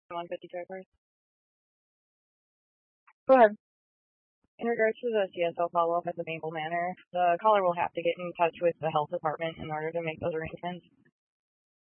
150 trackers. Go ahead. In regards to the CSO follow-up at the Maple Manor, the caller will have to get in touch with the health department in order to make those arrangements.